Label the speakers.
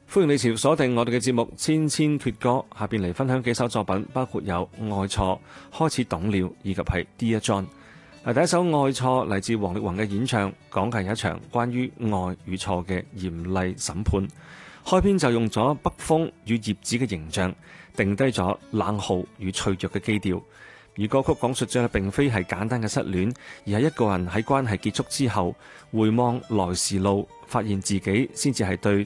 Speaker 1: 歡迎你持續鎖定我哋嘅節目《千千闕歌》，下邊嚟分享幾首作品，包括有《愛錯》、《開始懂了》以及係《Dear John》。第一首《愛錯》嚟自王力宏嘅演唱，講嘅係一場關於愛與錯嘅嚴厲審判。開篇就用咗北風與葉子嘅形象，定低咗冷酷與脆弱嘅基調。而歌曲講述咗並非係簡單嘅失戀，而係一個人喺關係結束之後回望來時路，發現自己先至係對